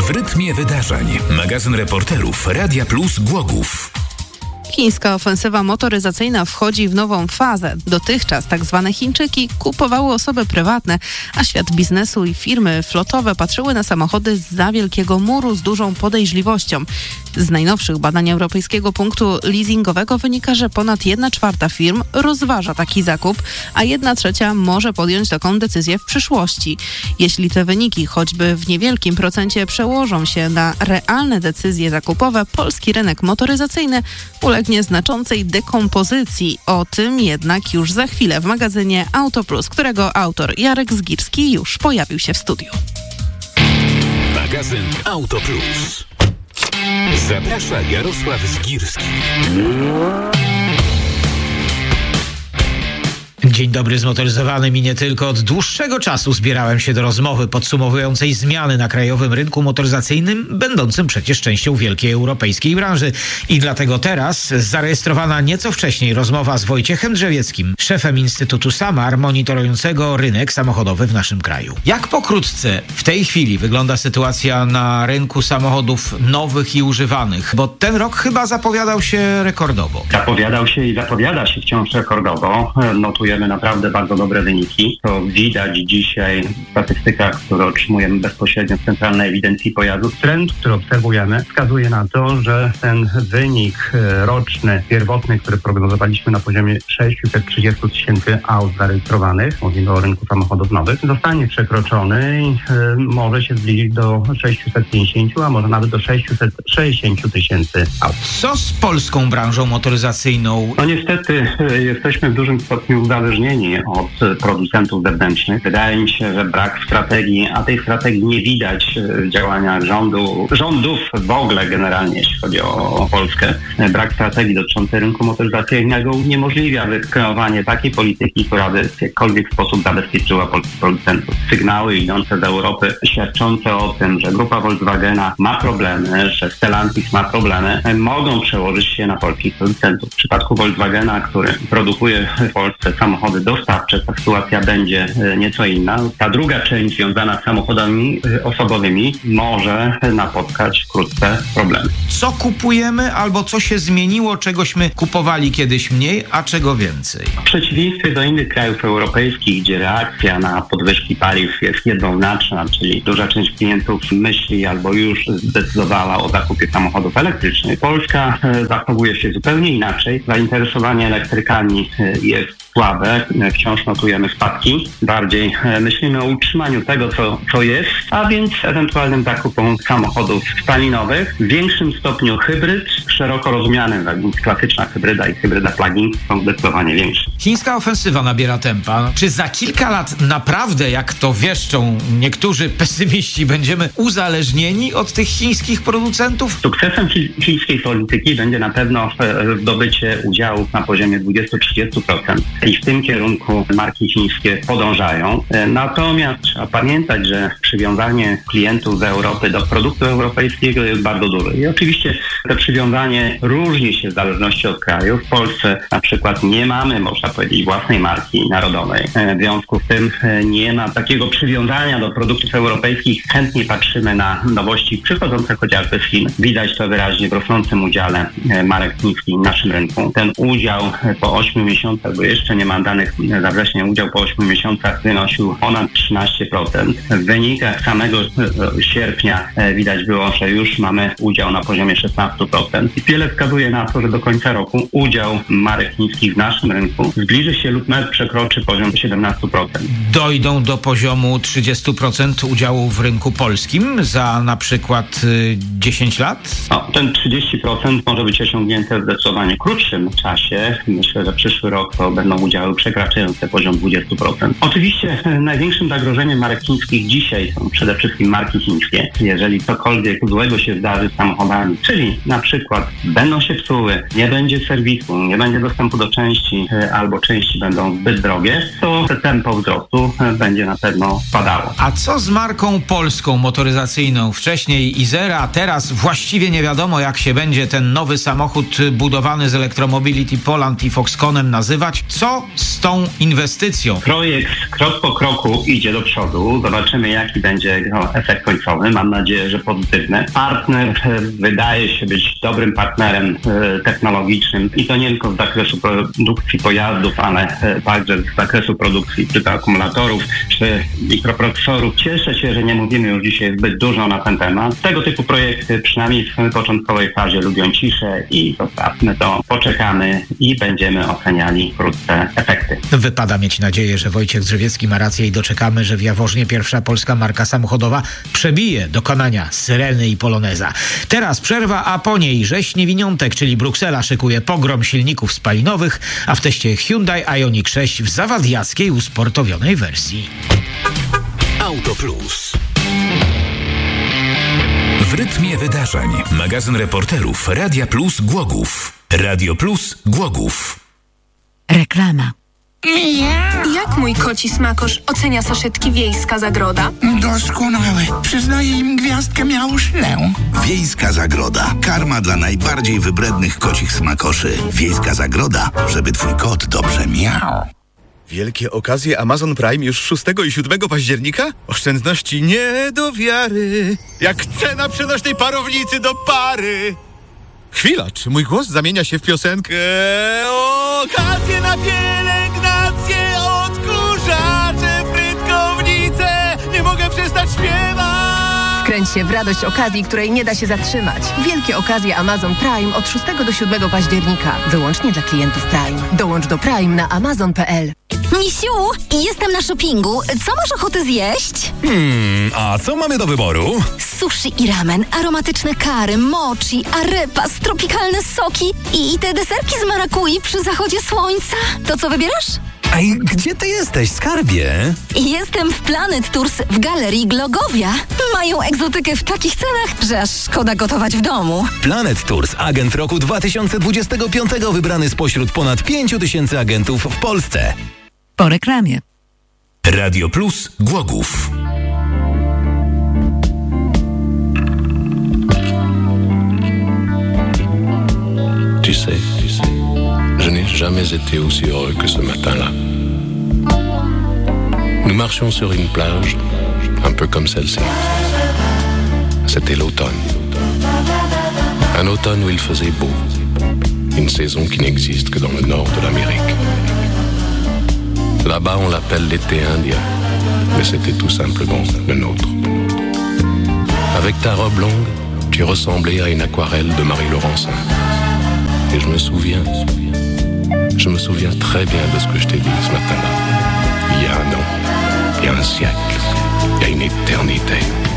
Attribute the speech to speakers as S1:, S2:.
S1: W rytmie wydarzeń. Magazyn reporterów Radia Plus Głogów.
S2: Chińska ofensywa motoryzacyjna wchodzi w nową fazę. Dotychczas tak zwane Chińczyki kupowały osoby prywatne, a świat biznesu i firmy flotowe patrzyły na samochody zza wielkiego muru z dużą podejrzliwością. Z najnowszych badań Europejskiego Punktu Leasingowego wynika, że ponad 1/4 firm rozważa taki zakup, a 1/3 może podjąć taką decyzję w przyszłości. Jeśli te wyniki choćby w niewielkim procencie przełożą się na realne decyzje zakupowe, polski rynek motoryzacyjny ulegnie znaczącej dekompozycji. O tym jednak już za chwilę w magazynie Auto Plus, którego autor Jarek Zgirski już pojawił się w studiu.
S1: Magazyn Auto Plus. Zaprasza Jarosław Zgirski.
S3: Dzień dobry zmotoryzowanym i nie tylko. Od dłuższego czasu zbierałem się do rozmowy podsumowującej zmiany na krajowym rynku motoryzacyjnym, będącym przecież częścią wielkiej europejskiej branży. I dlatego teraz zarejestrowana nieco wcześniej rozmowa z Wojciechem Drzewieckim, szefem Instytutu Samar, monitorującego rynek samochodowy w naszym kraju. Jak pokrótce w tej chwili wygląda sytuacja na rynku samochodów nowych i używanych? Bo ten rok chyba zapowiadał się rekordowo.
S4: Zapowiadał się i zapowiada się wciąż rekordowo. Notujemy naprawdę bardzo dobre wyniki. To widać dzisiaj w statystykach, które otrzymujemy bezpośrednio z Centralnej Ewidencji Pojazdów. Trend, który obserwujemy, wskazuje na to, że ten wynik roczny, pierwotny, który prognozowaliśmy na poziomie 630 000 aut zarejestrowanych, mówimy o rynku samochodów nowych, zostanie przekroczony i może się zbliżyć do 650, a może nawet do 660 000 aut.
S3: Co z polską branżą motoryzacyjną?
S4: No niestety jesteśmy w dużym stopniu uzależnieni od producentów zewnętrznych. Wydaje mi się, że brak strategii, a tej strategii nie widać w działaniach rządów w ogóle generalnie, jeśli chodzi o Polskę. Brak strategii dotyczącej rynku motoryzacyjnego uniemożliwia wykreowanie takiej polityki, która by w jakikolwiek sposób zabezpieczyła polskich producentów. Sygnały idące z Europy świadczące o tym, że grupa Volkswagena ma problemy, że Stellantis ma problemy, mogą przełożyć się na polskich producentów. W przypadku Volkswagena, który produkuje w Polsce samochody dostawcze, ta sytuacja będzie nieco inna. Ta druga część związana z samochodami osobowymi może napotkać wkrótce problemy.
S3: Co kupujemy albo co się zmieniło, czegośmy kupowali kiedyś mniej, a czego więcej?
S4: W przeciwieństwie do innych krajów europejskich, gdzie reakcja na podwyżki paliw jest jednoznaczna, czyli duża część klientów myśli albo już zdecydowała o zakupie samochodów elektrycznych, Polska zachowuje się zupełnie inaczej. Zainteresowanie elektrykami jest słabe, wciąż notujemy spadki. Bardziej myślimy o utrzymaniu tego, co jest, a więc ewentualnym zakupom samochodów spalinowych. W większym stopniu hybryd, szeroko rozumiany, tak więc klasyczna hybryda i hybryda plug-in są zdecydowanie większe.
S3: Chińska ofensywa nabiera tempa. Czy za kilka lat naprawdę, jak to wieszczą niektórzy pesymiści, będziemy uzależnieni od tych chińskich producentów?
S4: Sukcesem chińskiej polityki będzie na pewno zdobycie udziałów na poziomie 20-30%. I w tym kierunku marki chińskie podążają. Natomiast trzeba pamiętać, że przywiązanie klientów z Europy do produktu europejskiego jest bardzo duże. I oczywiście to przywiązanie różni się w zależności od kraju. W Polsce na przykład nie mamy, można powiedzieć, własnej marki narodowej. W związku z tym nie ma takiego przywiązania do produktów europejskich. Chętnie patrzymy na nowości przychodzące chociażby z Chin. Widać to wyraźnie w rosnącym udziale marek chińskich w naszym rynku. Ten udział po 8 miesiącach, bo jeszcze nie ma danych za wrzesień, udział po 8 miesiącach wynosił ponad 13%. W wynikach samego sierpnia widać było, że już mamy udział na poziomie 16%. I wiele wskazuje na to, że do końca roku udział marek chińskich w naszym rynku zbliży się lub nawet przekroczy poziom 17%.
S3: Dojdą do poziomu 30% udziału w rynku polskim za na przykład 10 lat?
S4: No, ten 30% może być osiągnięte w zdecydowanie krótszym czasie. Myślę, że przyszły rok to będą udziały przekraczające poziom 20%. Oczywiście największym zagrożeniem marek chińskich dzisiaj są przede wszystkim marki chińskie. Jeżeli cokolwiek złego się zdarzy z samochodami, czyli na przykład będą się psuły, nie będzie serwisu, nie będzie dostępu do części albo części będą zbyt drogie, to tempo wzrostu będzie na pewno spadało.
S3: A co z marką polską motoryzacyjną? Wcześniej Izera, a teraz właściwie nie wiadomo, jak się będzie ten nowy samochód budowany z Electromobility Poland i Foxconnem nazywać. Co z tą inwestycją?
S4: Projekt krok po kroku idzie do przodu. Zobaczymy, jaki będzie efekt końcowy. Mam nadzieję, że pozytywny. Partner wydaje się być dobrym partnerem technologicznym i to nie tylko z zakresu produkcji pojazdów, ale także z zakresu produkcji czy akumulatorów, czy mikroprocesorów. Cieszę się, że nie mówimy już dzisiaj zbyt dużo na ten temat. Tego typu projekty, przynajmniej w początkowej fazie, lubią ciszę i zostawmy to, poczekamy i będziemy oceniali wkrótce efekty.
S3: Wypada mieć nadzieję, że Wojciech Drzewiecki ma rację i doczekamy, że w Jaworznie pierwsza polska marka samochodowa przebije dokonania Syreny i Poloneza. Teraz przerwa, a po niej rzeź niewiniątek, czyli Bruksela szykuje pogrom silników spalinowych, a w teście Hyundai Ioniq 6 w zawadiackiej usportowionej wersji.
S1: Auto Plus. W rytmie wydarzeń. Magazyn reporterów Radia Plus Głogów. Radio Plus Głogów.
S5: Reklama.
S6: Jak mój koci smakosz ocenia saszetki Wiejska Zagroda?
S7: Doskonały. Przyznaję im gwiazdkę miałszlę.
S8: Wiejska Zagroda. Karma dla najbardziej wybrednych kocich smakoszy. Wiejska Zagroda, żeby twój kot dobrze miał.
S9: Wielkie okazje Amazon Prime już 6 i 7 października? Oszczędności nie do wiary. Jak cena przenośnej parownicy do pary. Chwila, czy mój głos zamienia się w piosenkę? Okazje na pielęgnację, odkurzacze, frytkownice. Nie mogę przestać śpiewać.
S10: Wkręć się w radość okazji, której nie da się zatrzymać. Wielkie okazje Amazon Prime od 6 do 7 października. Wyłącznie dla klientów Prime. Dołącz do Prime na amazon.pl.
S5: Misiu, jestem na shoppingu. Co masz ochotę zjeść?
S11: A co mamy do wyboru?
S5: Sushi i ramen, aromatyczne kary, mochi, arepas, tropikalne soki i te deserki z marakui przy zachodzie słońca. To co wybierasz?
S11: Ej, gdzie ty jesteś, skarbie?
S5: Jestem w Planet Tours w Galerii Glogowia. Mają egzotykę w takich cenach, że aż szkoda gotować w domu.
S11: Planet Tours, agent roku 2025, wybrany spośród ponad 5000 agentów w Polsce.
S5: Po reklamie.
S1: Radio Plus Głogów.
S12: Tu sais, je n'ai jamais été aussi heureux que ce matin-là. Nous marchions sur une plage, un peu comme celle-ci. C'était l'automne. Un automne où il faisait beau. Une saison qui n'existe que dans le nord de l'Amérique. Là-bas, on l'appelle l'été indien, mais c'était tout simplement le nôtre. Avec ta robe longue, tu ressemblais à une aquarelle de Marie Laurencin. Et je me souviens très bien de ce que je t'ai dit ce matin-là. Il y a un an, il y a un siècle, il y a une éternité.